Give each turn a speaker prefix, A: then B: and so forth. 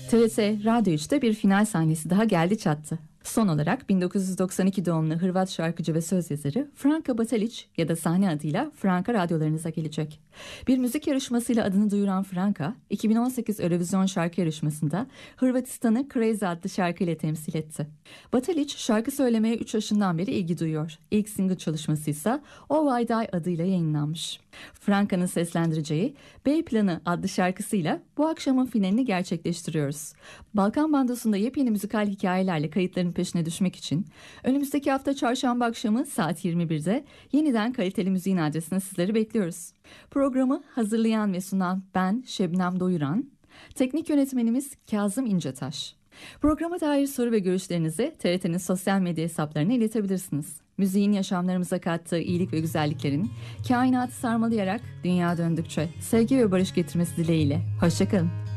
A: TRT Radyo 3'te bir final sahnesi daha geldi çattı. Son olarak 1992 doğumlu Hırvat şarkıcı ve söz yazarı Franka Batalić ya da sahne adıyla Franka radyolarınıza gelecek. Bir müzik yarışmasıyla adını duyuran Franka, 2018 Eurovision şarkı yarışmasında Hırvatistan'ı Crazy adlı şarkıyla temsil etti. Batalić şarkı söylemeye 3 yaşından beri ilgi duyuyor. İlk single çalışması ise O Vayday adıyla yayınlanmış. Franka'nın seslendireceği B Planı adlı şarkısıyla bu akşamın finalini gerçekleştiriyoruz. Balkan Bandosu'nda yepyeni müzikal hikayelerle kayıtların peşine düşmek için önümüzdeki hafta çarşamba akşamı saat 21'de yeniden Kaliteli Müziğin adresine sizleri bekliyoruz. Programı hazırlayan ve sunan ben Şebnem Doyuran, teknik yönetmenimiz Kazım İncetaş. Programa dair soru ve görüşlerinizi TRT'nin sosyal medya hesaplarına iletebilirsiniz. Müziğin yaşamlarımıza kattığı iyilik ve güzelliklerin kainatı sarmalayarak dünya döndükçe sevgi ve barış getirmesi dileğiyle. Hoşça kalın.